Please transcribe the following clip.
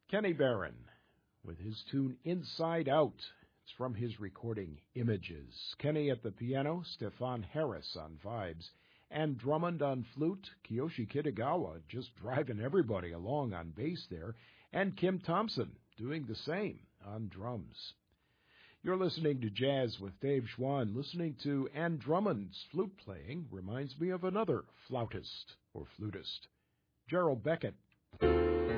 Kenny Barron with his tune Inside Out. It's from his recording Images. Kenny at the piano, Stefan Harris on vibes, and Drummond on flute, Kiyoshi Kitagawa just driving everybody along on bass there, and Kim Thompson doing the same on drums. You're listening to Jazz with Dave Schwann. Listening to Ann Drummond's flute playing reminds me of another flautist or flutist, Gerald Beckett.